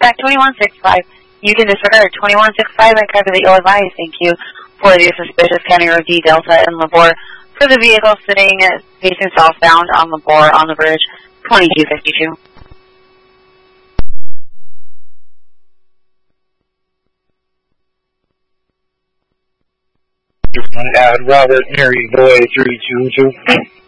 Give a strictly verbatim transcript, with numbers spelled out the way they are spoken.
back twenty-one sixty-five. You can disregard twenty-one sixty-five and cover the ill advised. Thank you for the suspicious County Road D Delta and Labor for the vehicle sitting facing southbound on Labor on the bridge twenty-two fifty-two. Add Robert Mary Boy three two two.